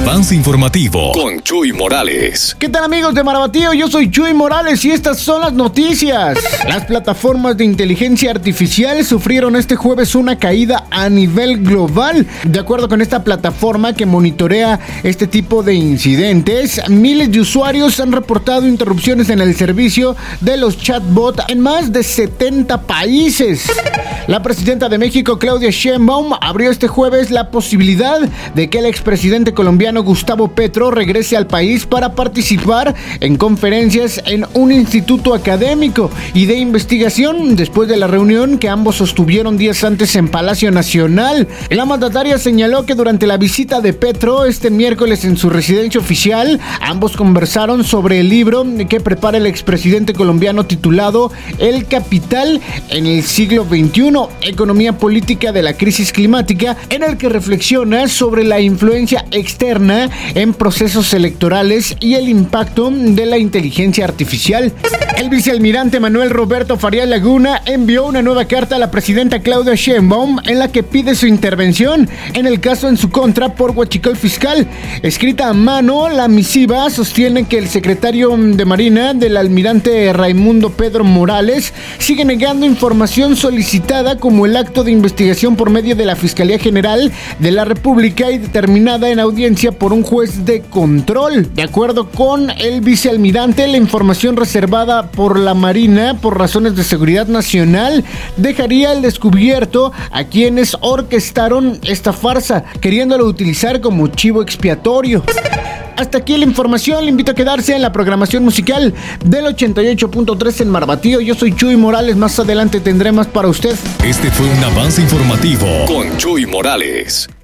avance informativo con Chuy Morales. ¿Qué tal, amigos de Marabatío? Yo soy Chuy Morales y estas son las noticias. Las plataformas de inteligencia artificial sufrieron este jueves una caída a nivel global. De acuerdo con esta plataforma que monitorea este tipo de incidentes, miles de usuarios han reportado interrupciones en el servicio de los chatbots en más de 70 países. La presidenta de México, Claudia Sheinbaum, abrió este jueves la posibilidad de que el expresidente colombiano Gustavo Petro regrese al país para participar en conferencias en un instituto académico y de investigación después de la reunión que ambos sostuvieron días antes en Palacio Nacional. La mandataria señaló que durante la visita de Petro este miércoles en su residencia oficial, ambos conversaron sobre el libro que prepara el expresidente colombiano titulado El Capital en el siglo XXI, economía política de la crisis climática, en el que reflexiona sobre la influencia externa en procesos electorales y el impacto de la inteligencia artificial. El vicealmirante Manuel Roberto Farías Laguna envió una nueva carta a la presidenta Claudia Sheinbaum en la que pide su intervención en el caso en su contra por huachicol fiscal. Escrita a mano, la misiva sostiene que el secretario de Marina del almirante Raimundo Pedro Morales sigue negando información solicitada como el acto de investigación por medio de la Fiscalía General de la República y determinada en audiencia por un juez de control. De acuerdo con el vicealmirante, la información reservada por la Marina por razones de seguridad nacional dejaría al descubierto a quienes orquestaron esta farsa, queriéndolo utilizar como chivo expiatorio. Hasta aquí la información, le invito a quedarse en la programación musical del 88.3 en Marabatío. Yo soy Chuy Morales, más adelante tendré más para usted. Este fue un avance informativo con Chuy Morales.